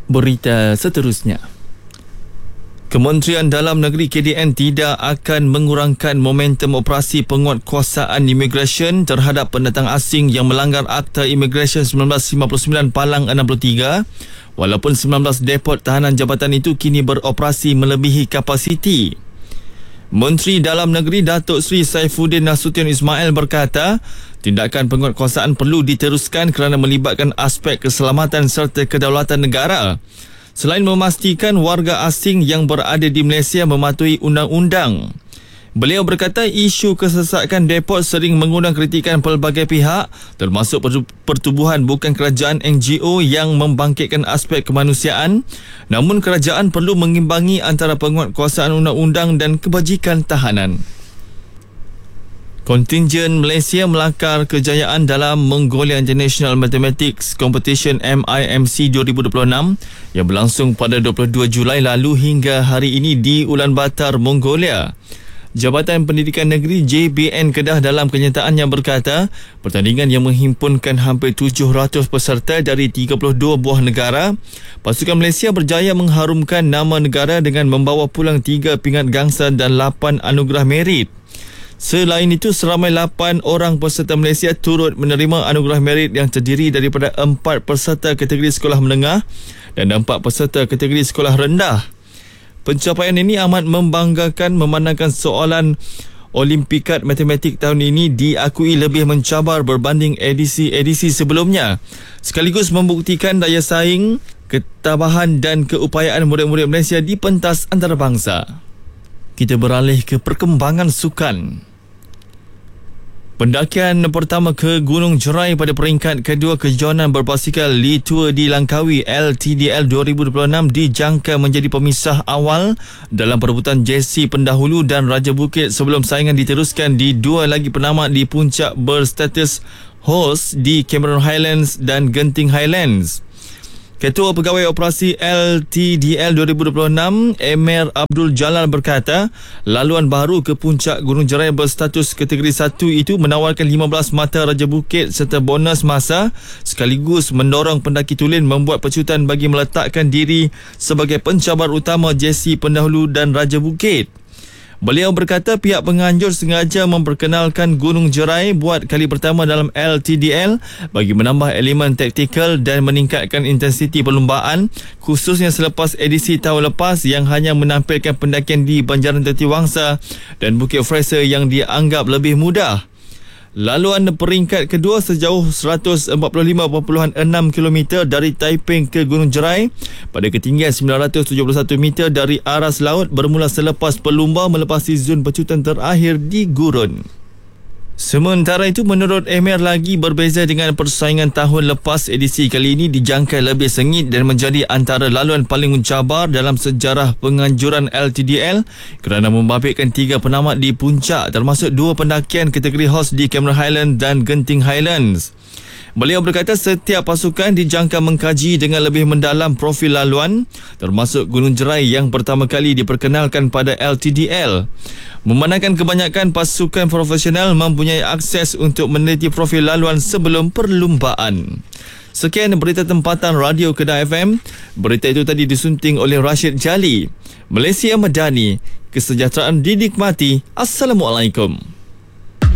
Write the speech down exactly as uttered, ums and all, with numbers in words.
Berita seterusnya. Kementerian Dalam Negeri K D N tidak akan mengurangkan momentum operasi penguatkuasaan imigresen terhadap pendatang asing yang melanggar Akta Imigresen seribu sembilan ratus lima puluh sembilan Palang enam puluh tiga, walaupun sembilan belas depot tahanan jabatan itu kini beroperasi melebihi kapasiti. Menteri Dalam Negeri Datuk Seri Saifuddin Nasution Ismail berkata, tindakan penguatkuasaan perlu diteruskan kerana melibatkan aspek keselamatan serta kedaulatan negara, selain memastikan warga asing yang berada di Malaysia mematuhi undang-undang. Beliau berkata isu kesesakan depot sering mengundang kritikan pelbagai pihak, termasuk pertubuhan bukan kerajaan N G O yang membangkitkan aspek kemanusiaan. Namun kerajaan perlu mengimbangi antara penguatkuasaan undang-undang dan kebajikan tahanan. Kontingen Malaysia melakar kejayaan dalam Mongolia International Mathematics Competition M I M C dua ribu dua puluh enam yang berlangsung pada dua puluh dua Julai lalu hingga hari ini di Ulaanbaatar, Mongolia. Jabatan Pendidikan Negeri J B N Kedah dalam kenyataannya berkata, pertandingan yang menghimpunkan hampir tujuh ratus peserta dari tiga puluh dua buah negara, pasukan Malaysia berjaya mengharumkan nama negara dengan membawa pulang tiga pingat gangsa dan lapan anugerah merit. Selain itu, seramai lapan orang peserta Malaysia turut menerima anugerah merit yang terdiri daripada empat peserta kategori sekolah menengah dan empat peserta kategori sekolah rendah. Pencapaian ini amat membanggakan memandangkan soalan Olimpiad Matematik tahun ini diakui lebih mencabar berbanding edisi-edisi sebelumnya, sekaligus membuktikan daya saing, ketabahan dan keupayaan murid-murid Malaysia di pentas antarabangsa. Kita beralih ke perkembangan sukan. Pendakian pertama ke Gunung Jerai pada peringkat kedua kejohanan berbasikal Lee Tour di Langkawi L T D L dua ribu dua puluh enam dijangka menjadi pemisah awal dalam perebutan jersey pendahulu dan Raja Bukit sebelum saingan diteruskan di dua lagi penamat di puncak berstatus host di Cameron Highlands dan Genting Highlands. Ketua Pegawai Operasi L T D L dua ribu dua puluh enam, Emir Abdul Jalal berkata, laluan baru ke puncak Gunung Jerai berstatus kategori satu itu menawarkan lima belas mata Raja Bukit serta bonus masa, sekaligus mendorong pendaki tulen membuat pecutan bagi meletakkan diri sebagai pencabar utama jersey pendahulu dan Raja Bukit. Beliau berkata pihak penganjur sengaja memperkenalkan Gunung Jerai buat kali pertama dalam L T D L bagi menambah elemen taktikal dan meningkatkan intensiti perlumbaan, khususnya selepas edisi tahun lepas yang hanya menampilkan pendakian di Banjaran Tetiwangsa dan Bukit Fraser yang dianggap lebih mudah. Laluan peringkat kedua sejauh seratus empat puluh lima perpuluhan enam kilometer dari Taiping ke Gunung Jerai pada ketinggian sembilan ratus tujuh puluh satu meter dari aras laut bermula selepas pelumba melepasi zon pecutan terakhir di gurun. Sementara itu, menurut Emir lagi berbeza dengan persaingan tahun lepas, edisi kali ini dijangka lebih sengit dan menjadi antara laluan paling mencabar dalam sejarah penganjuran L T D L kerana membabitkan tiga penamat di puncak, termasuk dua pendakian kategori host di Cameron Highlands dan Genting Highlands. Beliau berkata setiap pasukan dijangka mengkaji dengan lebih mendalam profil laluan, termasuk Gunung Jerai yang pertama kali diperkenalkan pada L T D L. Memandangkan kebanyakan pasukan profesional mempunyai akses untuk meneliti profil laluan sebelum perlumbaan. Sekian berita tempatan Radio Kedah F M. Berita itu tadi disunting oleh Rashid Jali. Malaysia Madani, kesejahteraan dinikmati. Assalamualaikum.